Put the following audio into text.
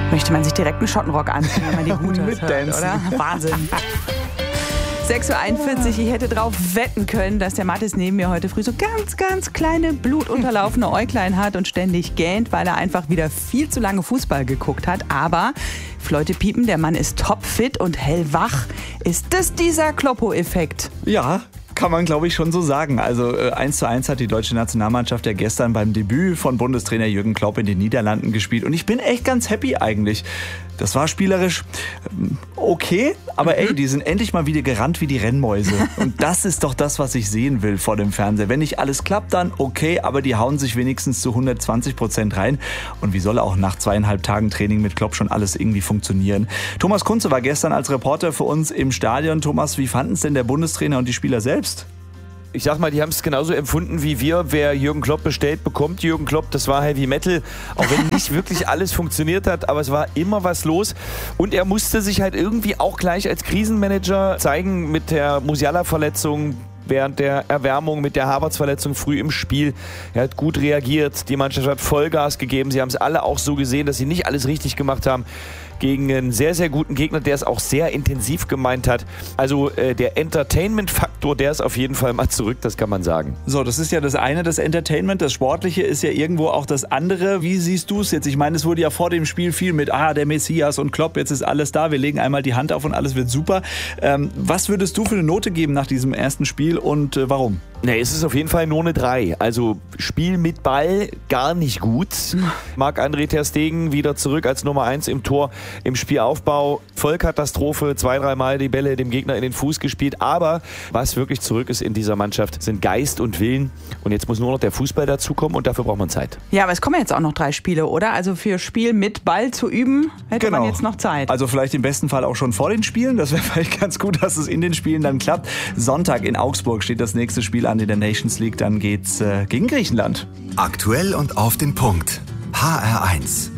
Möchte man sich direkt einen Schottenrock anziehen, wenn man die Gute hört, oder? Wahnsinn. 6.41 Uhr, ich hätte drauf wetten können, dass der Mathis neben mir heute früh so ganz kleine, blutunterlaufene Äuglein hat und ständig gähnt, weil er einfach wieder viel zu lange Fußball geguckt hat. Aber Fleute piepen, der Mann ist topfit und hellwach. Ist das dieser Kloppo-Effekt? Ja, kann man, glaube ich, schon so sagen. Also 1:1 hat die deutsche Nationalmannschaft ja gestern beim Debüt von Bundestrainer Jürgen Klopp in den Niederlanden gespielt. Und ich bin echt ganz happy eigentlich. Das war spielerisch okay, aber ey, die sind endlich mal wieder gerannt wie die Rennmäuse. Und das ist doch das, was ich sehen will vor dem Fernseher. Wenn nicht alles klappt, dann okay, aber die hauen sich wenigstens zu 120% rein. Und wie soll auch nach 2,5 Tagen Training mit Klopp schon alles irgendwie funktionieren? Thomas Kunze war gestern als Reporter für uns im Stadion. Thomas, wie fanden es denn der Bundestrainer und die Spieler selbst? Ich sag mal, die haben es genauso empfunden wie wir. Wer Jürgen Klopp bestellt, bekommt Jürgen Klopp. Das war Heavy Metal. Auch wenn nicht wirklich alles funktioniert hat, aber es war immer was los. Und er musste sich halt irgendwie auch gleich als Krisenmanager zeigen mit der Musiala-Verletzung. Während der Erwärmung mit der Havertz-Verletzung früh im Spiel. Er hat gut reagiert. Die Mannschaft hat Vollgas gegeben. Sie haben es alle auch so gesehen, dass sie nicht alles richtig gemacht haben. Gegen einen sehr, sehr guten Gegner, der es auch sehr intensiv gemeint hat. Also der Entertainment-Faktor, der ist auf jeden Fall mal zurück, das kann man sagen. So, das ist ja das eine, das Entertainment. Das Sportliche ist ja irgendwo auch das andere. Wie siehst du es jetzt? Ich meine, es wurde ja vor dem Spiel viel mit, der Messias und Klopp, jetzt ist alles da. Wir legen einmal die Hand auf und alles wird super. Was würdest du für eine Note geben nach diesem ersten Spiel und warum? Nee, es ist auf jeden Fall nur eine 3. Also Spiel mit Ball gar nicht gut. Marc-André ter Stegen wieder zurück als Nummer 1 im Tor. Im Spielaufbau Vollkatastrophe, 2-3 Mal die Bälle dem Gegner in den Fuß gespielt. Aber was wirklich zurück ist in dieser Mannschaft, sind Geist und Willen. Und jetzt muss nur noch der Fußball dazukommen und dafür braucht man Zeit. Ja, aber es kommen jetzt auch noch 3 Spiele, oder? Also für Spiel mit Ball zu üben, hätte man jetzt noch Zeit. Also vielleicht im besten Fall auch schon vor den Spielen. Das wäre vielleicht ganz gut, dass es in den Spielen dann klappt. Sonntag in Augsburg steht das nächste Spiel an in der Nations League. Dann geht's gegen Griechenland. Aktuell und auf den Punkt. HR1.